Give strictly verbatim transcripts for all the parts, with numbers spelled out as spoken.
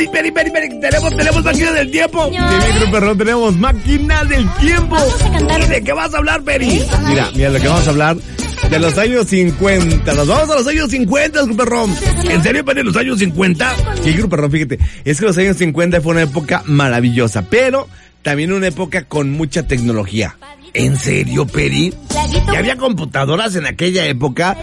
Peri, Peri, Peri, Peri, tenemos, tenemos máquina del tiempo. Sí, mi Grupo Perrón, tenemos máquina del tiempo. Vamos a cantar. ¿Y de qué vas a hablar, Peri? ¿Eh? Mira, mira, lo que vamos a hablar de los años cincuenta. Nos vamos a los años cincuenta, Grupo Perrón. ¿En serio, Peri, los años cincuenta? Sí, Grupo Perrón, fíjate, es que los años cincuenta fue una época maravillosa, pero también una época con mucha tecnología. ¿En serio, Peri? ¿Ya había computadoras en aquella época?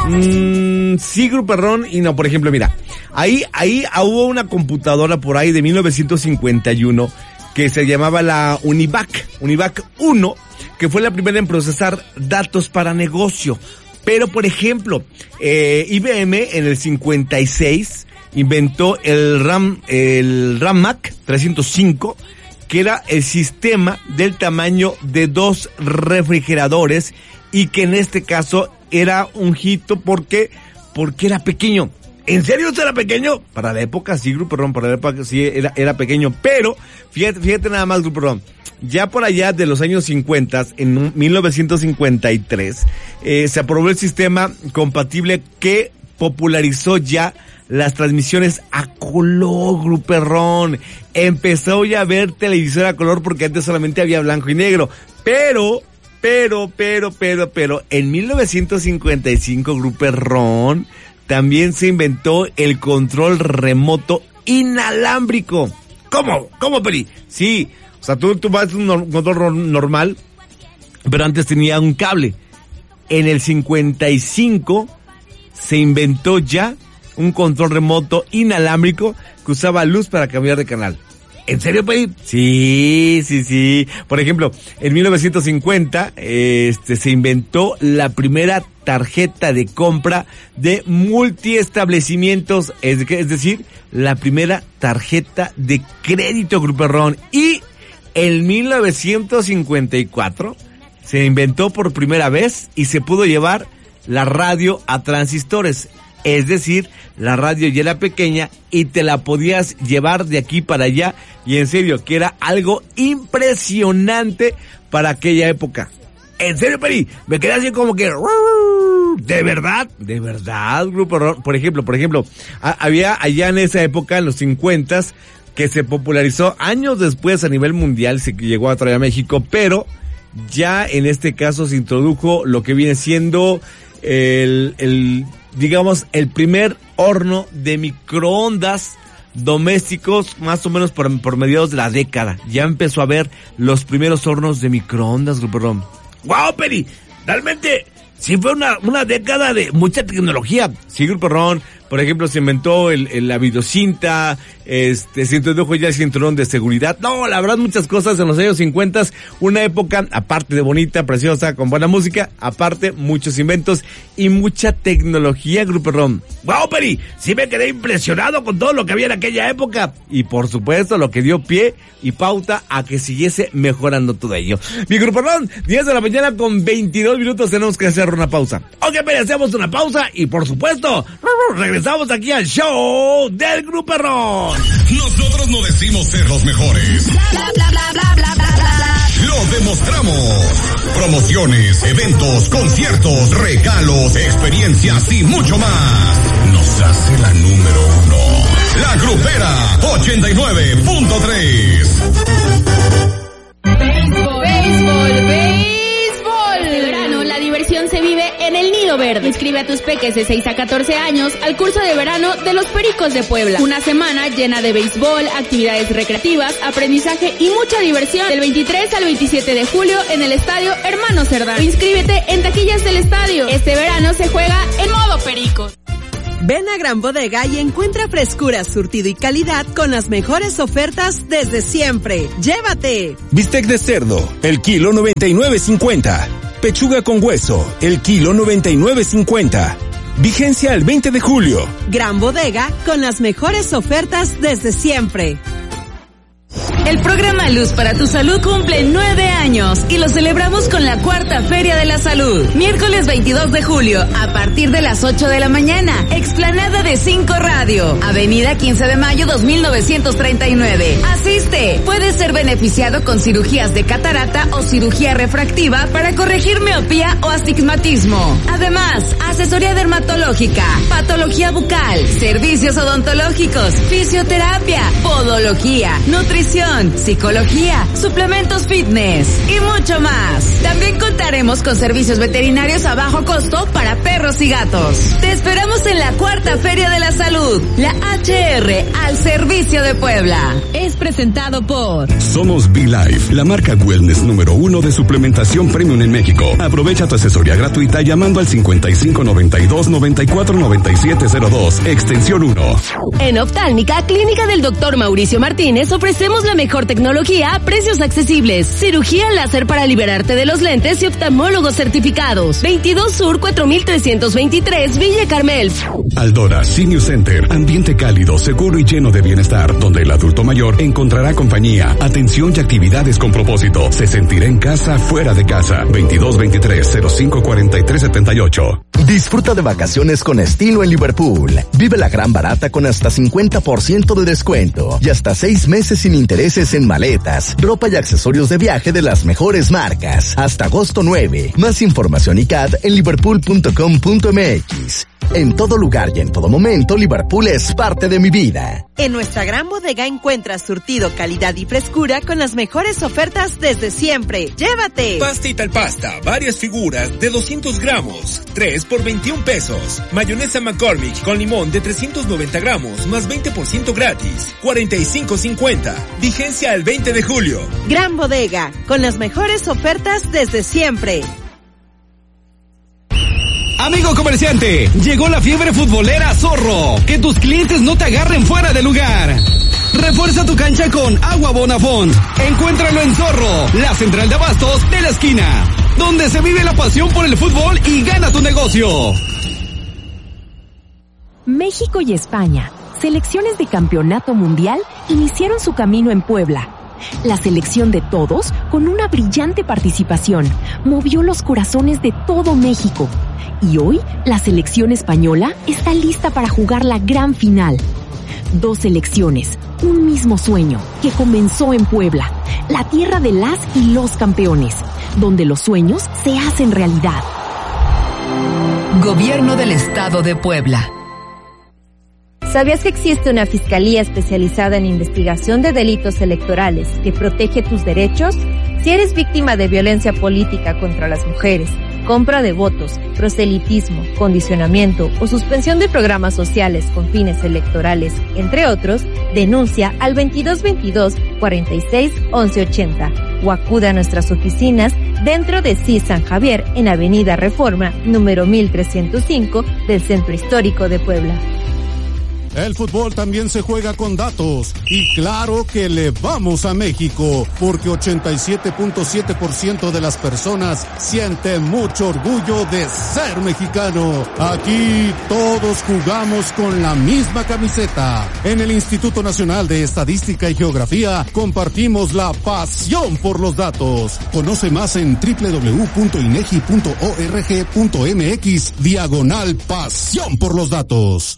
Mm, sí, Grupo Perrón, y no, por ejemplo, mira, ahí, ahí hubo una computadora por ahí de mil novecientos cincuenta y uno que se llamaba la Univac, Univac uno, que fue la primera en procesar datos para negocio. Pero, por ejemplo, eh, I B M en el cincuenta y seis inventó el RAM, el RAM Mac trescientos cinco, que era el sistema del tamaño de dos refrigeradores y que en este caso era un hito porque, porque era pequeño. ¿En serio esto era pequeño? Para la época sí, Grupo Perrón, para la época sí era, era pequeño, pero fíjate, fíjate nada más, Grupo Perrón, ya por allá de los años cincuenta, en mil novecientos cincuenta y tres, eh, se aprobó el sistema compatible que popularizó ya las transmisiones a color, Grupo Perrón. Empezó ya a ver televisor a color porque antes solamente había blanco y negro. Pero, pero, pero, pero, pero, en mil novecientos cincuenta y cinco, Grupo Perrón, también se inventó el control remoto inalámbrico. ¿Cómo? ¿Cómo, Peri? Sí, o sea, tú, tú vas a un control normal, pero antes tenía un cable. En el cincuenta y cinco se inventó ya un control remoto inalámbrico que usaba luz para cambiar de canal. ¿En serio, Peri? Sí, sí, sí. Por ejemplo, en mil novecientos cincuenta, este, se inventó la primera tarjeta de compra de multiestablecimientos, es, es decir, la primera tarjeta de crédito, Grupo Perrón. Y en mil novecientos cincuenta y cuatro se inventó por primera vez y se pudo llevar la radio a transistores. Es decir, la radio ya era pequeña y te la podías llevar de aquí para allá. Y en serio, que era algo impresionante para aquella época. En serio, Peri, me quedé así como que... ¿De verdad? ¿De verdad, Grupo Perrón? Por ejemplo, por ejemplo, había allá en esa época, en los cincuentas, que se popularizó años después a nivel mundial, se llegó a traer a México, pero ya en este caso se introdujo lo que viene siendo el... el digamos, el primer horno de microondas domésticos, más o menos por, por mediados de la década. Ya empezó a haber los primeros hornos de microondas, Grupo Perrón. ¡Guau, Peri! Realmente, sí fue una, una década de mucha tecnología. Sí, Grupo Perrón. Por ejemplo, se inventó el, el, la videocinta, este, se introdujo ya el cinturón de seguridad. No, la verdad, muchas cosas en los años cincuenta. Una época, aparte de bonita, preciosa, con buena música, aparte, muchos inventos y mucha tecnología, Grupo Perrón. ¡Wow, Peri! Sí me quedé impresionado con todo lo que había en aquella época. Y por supuesto, lo que dio pie y pauta a que siguiese mejorando todo ello. Mi Grupo Perrón, diez de la mañana con veintidós minutos, tenemos que hacer una pausa. Ok, Peri, hacemos una pausa y por supuesto, regresamos. Estamos aquí al show del Grupo Perrón. Nosotros no decimos ser los mejores. Bla, bla, bla, bla, bla, bla, bla. Lo demostramos. Promociones, eventos, conciertos, regalos, experiencias y mucho más. Nos hace la número uno. La Grupera ochenta y nueve punto tres. Béisbol, béisbol, béisbol. El verano, la diversión se vive en el Nido Verde. Inscribe a tus peques de seis a catorce años al curso de verano de los Pericos de Puebla. Una semana llena de béisbol, actividades recreativas, aprendizaje y mucha diversión. Del veintitrés al veintisiete de julio en el Estadio Hermano Cerdán. Inscríbete en taquillas del estadio. Este verano se juega en modo Pericos. Ven a Gran Bodega y encuentra frescura, surtido y calidad con las mejores ofertas desde siempre. ¡Llévate! Bistec de cerdo, el kilo noventa y nueve cincuenta. Pechuga con hueso, el kilo noventa y nueve cincuenta. Vigencia el veinte de julio. Gran Bodega con las mejores ofertas desde siempre. El programa Luz para tu Salud cumple nueve años y lo celebramos con la cuarta Feria de la Salud. Miércoles veintidós de julio, a partir de las ocho de la mañana, explanada de cinco Radio, Avenida quince de mayo dos mil novecientos treinta y nueve. Asiste, puedes ser beneficiado con cirugías de catarata o cirugía refractiva para corregir miopía o astigmatismo. Además, asesoría dermatológica, patología bucal, servicios odontológicos, fisioterapia, podología, nutrición, psicología, suplementos fitness y mucho más. También contaremos con servicios veterinarios a bajo costo para perros y gatos. Te esperamos en la cuarta Feria de la Salud, la H R al servicio de Puebla. Es presentado por Somos V-Life, la marca wellness número uno de suplementación premium en México. Aprovecha tu asesoría gratuita llamando al cincuenta y cinco noventa y dos noventa y cuatro noventa y siete cero dos, extensión uno. En Oftálmica, Clínica del doctor Mauricio Martínez, ofrecemos la mejor tecnología a precios accesibles. Cirugía láser para liberarte de los lentes y oftalmólogos certificados. veintidós Sur cuatro mil trescientos veintitrés, Villa Carmel. Aldora Senior Center, ambiente cálido, seguro y lleno de bienestar, donde el adulto mayor encontrará compañía, atención y actividades con propósito. Se sentirá en casa, fuera de casa. veintidós veintitrés cero cinco cuarenta y tres setenta y ocho. Disfruta de vacaciones con estilo en Liverpool. Vive la gran barata con hasta cincuenta por ciento de descuento y hasta seis meses sin intereses en maletas, ropa y accesorios de viaje de las mejores marcas. Hasta agosto nueve. Más información y C A D en liverpool punto com punto m x. En todo lugar y en todo momento, Liverpool es parte de mi vida. En nuestra gran bodega encuentras surtido, calidad y frescura con las mejores ofertas desde siempre. ¡Llévate! Pasta al pasta, varias figuras de doscientos gramos, tres por veintiún pesos. Mayonesa McCormick con limón de trescientos noventa gramos, más veinte por ciento gratis, cuarenta y cinco cincuenta. Vigencia el veinte de julio. Gran bodega, con las mejores ofertas desde siempre. Amigo comerciante, llegó la fiebre futbolera Zorro. Que tus clientes no te agarren fuera de lugar. Refuerza tu cancha con Agua Bonafont. Encuéntralo en Zorro, la central de abastos de la esquina, donde se vive la pasión por el fútbol y gana tu negocio. México y España, selecciones de campeonato mundial, iniciaron su camino en Puebla. La selección de todos, con una brillante participación, movió los corazones de todo México. Y hoy, la selección española está lista para jugar la gran final. Dos selecciones, un mismo sueño, que comenzó en Puebla, la tierra de las y los campeones, donde los sueños se hacen realidad. Gobierno del Estado de Puebla. ¿Sabías que existe una fiscalía especializada en investigación de delitos electorales que protege tus derechos? Si eres víctima de violencia política contra las mujeres, compra de votos, proselitismo, condicionamiento o suspensión de programas sociales con fines electorales, entre otros, denuncia al veintidós veintidós cuarenta y seis once ochenta o acude a nuestras oficinas dentro de C I S San Javier en Avenida Reforma, número mil trescientos cinco del Centro Histórico de Puebla. El fútbol también se juega con datos y claro que le vamos a México porque ochenta y siete punto siete por ciento de las personas sienten mucho orgullo de ser mexicano. Aquí todos jugamos con la misma camiseta. En el Instituto Nacional de Estadística y Geografía compartimos la pasión por los datos. Conoce más en doble u doble u doble u punto inegi punto org punto m x diagonal pasión por los datos.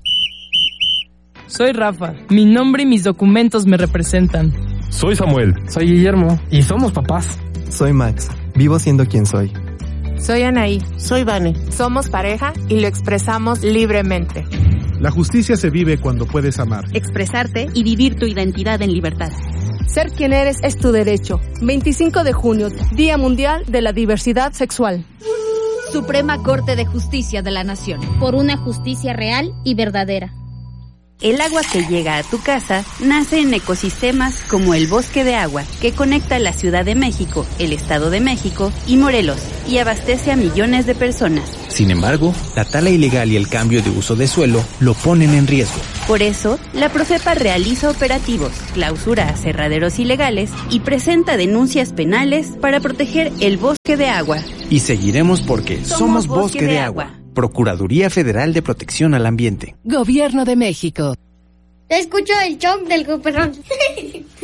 Soy Rafa. Mi nombre y mis documentos me representan. Soy Samuel. Soy Guillermo. Y somos papás. Soy Max. Vivo siendo quien soy. Soy Anaí. Soy Vane. Somos pareja y lo expresamos libremente. La justicia se vive cuando puedes amar, expresarte y vivir tu identidad en libertad. Ser quien eres es tu derecho. veinticinco de junio, Día Mundial de la Diversidad Sexual. Suprema Corte de Justicia de la Nación. Por una justicia real y verdadera. El agua que llega a tu casa nace en ecosistemas como el Bosque de Agua, que conecta la Ciudad de México, el Estado de México y Morelos, y abastece a millones de personas. Sin embargo, la tala ilegal y el cambio de uso de suelo lo ponen en riesgo. Por eso, la Profepa realiza operativos, clausura aserraderos ilegales y presenta denuncias penales para proteger el Bosque de Agua. Y seguiremos porque somos, somos Bosque, Bosque de, de Agua. Agua. Procuraduría Federal de Protección al Ambiente. Gobierno de México. Te escucho el shock del Cooperón.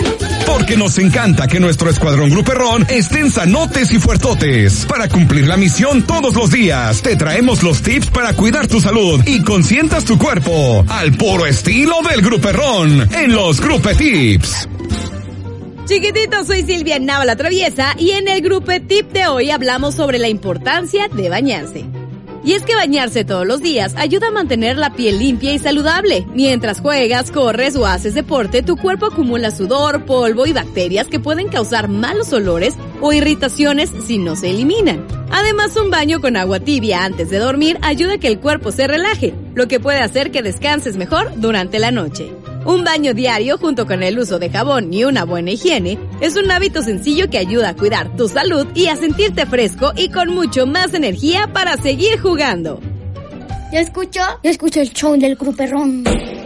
Porque nos encanta que nuestro escuadrón Gruperrón estén sanotes y fuertotes. Para cumplir la misión todos los días, te traemos los tips para cuidar tu salud y consientas tu cuerpo al puro estilo del Gruperrón en los Grupe Tips. Chiquititos, soy Silvia Nava la Traviesa y en el Grupe Tip de hoy hablamos sobre la importancia de bañarse. Y es que bañarse todos los días ayuda a mantener la piel limpia y saludable. Mientras juegas, corres o haces deporte, tu cuerpo acumula sudor, polvo y bacterias que pueden causar malos olores o irritaciones si no se eliminan. Además, un baño con agua tibia antes de dormir ayuda a que el cuerpo se relaje, lo que puede hacer que descanses mejor durante la noche. Un baño diario junto con el uso de jabón y una buena higiene es un hábito sencillo que ayuda a cuidar tu salud y a sentirte fresco y con mucho más energía para seguir jugando. Yo escucho, yo escucho el show del Gruperrón.